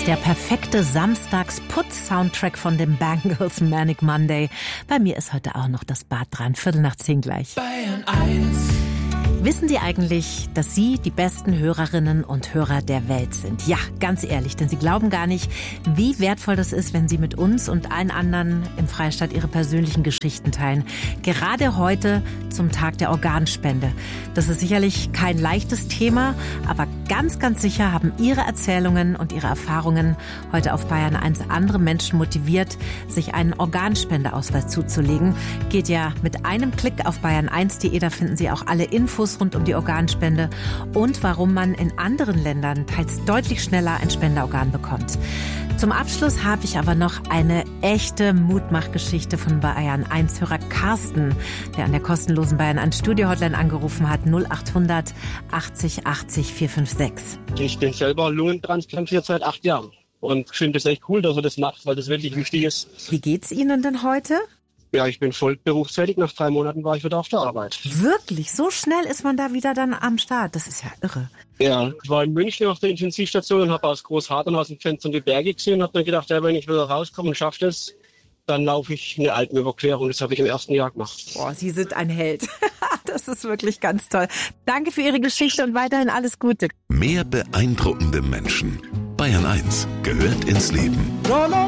ist der perfekte Samstags-Putz-Soundtrack von den Bangles, Manic Monday. Bei mir ist heute auch noch das Bad dran, 10:15 gleich. Bayern 1. Wissen Sie eigentlich, dass Sie die besten Hörerinnen und Hörer der Welt sind? Ja, ganz ehrlich, denn Sie glauben gar nicht, wie wertvoll das ist, wenn Sie mit uns und allen anderen im Freistaat Ihre persönlichen Geschichten teilen. Gerade heute zum Tag der Organspende. Das ist sicherlich kein leichtes Thema, aber ganz, ganz sicher haben Ihre Erzählungen und Ihre Erfahrungen heute auf Bayern 1 andere Menschen motiviert, sich einen Organspendeausweis zuzulegen. Geht ja mit einem Klick auf bayern1.de, da finden Sie auch alle Infos rund um die Organspende und warum man in anderen Ländern teils deutlich schneller ein Spenderorgan bekommt. Zum Abschluss habe ich aber noch eine echte Mutmachgeschichte von Bayern 1-Hörer Carsten, der an der kostenlosen Bayern 1 Studio-Hotline angerufen hat, 0800 80 80 456. Ich bin selber lungentransplantiert seit 8 Jahren und finde es echt cool, dass er das macht, weil das wirklich wichtig ist. Wie geht's Ihnen denn heute? Ja, ich bin voll berufstätig. Nach 3 Monaten war ich wieder auf der Arbeit. Wirklich? So schnell ist man da wieder dann am Start? Das ist ja irre. Ja, ich war in München auf der Intensivstation und habe aus Großhartern aus dem Fenster die Berge gesehen und habe mir gedacht, ja, wenn ich wieder rauskomme und schaffe das, dann laufe ich eine Alpenüberquerung. Das habe ich im ersten Jahr gemacht. Boah, Sie sind ein Held. Das ist wirklich ganz toll. Danke für Ihre Geschichte und weiterhin alles Gute. Mehr beeindruckende Menschen. Bayern 1 gehört ins Leben.